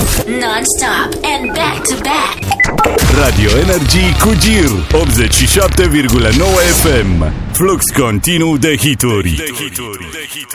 Non-stop and back-to-back. Radio Energy cu Gir 87,9 FM. Flux continuu de hituri.